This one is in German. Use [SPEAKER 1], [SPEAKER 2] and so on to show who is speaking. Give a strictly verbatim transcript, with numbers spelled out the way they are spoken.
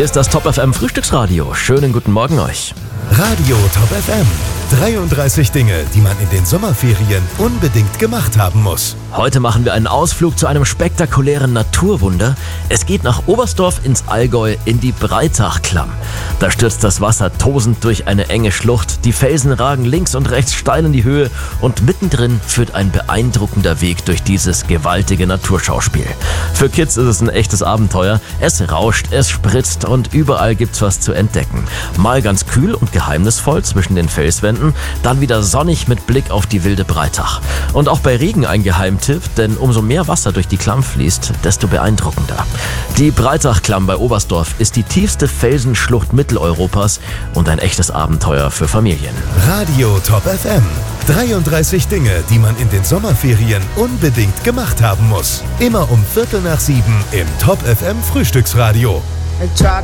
[SPEAKER 1] Hier ist das Top F M Frühstücksradio. Schönen guten Morgen euch.
[SPEAKER 2] Radio Top F M. dreiunddreißig Dinge, die man in den Sommerferien unbedingt gemacht haben muss.
[SPEAKER 1] Heute machen wir einen Ausflug zu einem spektakulären Naturwunder. Es geht nach Oberstdorf ins Allgäu in die Breitachklamm. Da stürzt das Wasser tosend durch eine enge Schlucht. Die Felsen ragen links und rechts steil in die Höhe und mittendrin führt ein beeindruckender Weg durch dieses gewaltige Naturschauspiel. Für Kids ist es ein echtes Abenteuer. Es rauscht, es spritzt und überall gibt's was zu entdecken. Mal ganz kühl und geheimnisvoll zwischen den Felswänden, dann wieder sonnig mit Blick auf die wilde Breitach. Und auch bei Regen ein Geheimtipp, denn umso mehr Wasser durch die Klamm fließt, desto beeindruckender. Die Breitachklamm bei Oberstdorf ist die tiefste Felsenschlucht Mitteleuropas und ein echtes Abenteuer für Familien.
[SPEAKER 2] Radio Top F M. dreiunddreißig Dinge, die man in den Sommerferien unbedingt gemacht haben muss. Immer um Viertel nach sieben im Top F M Frühstücksradio.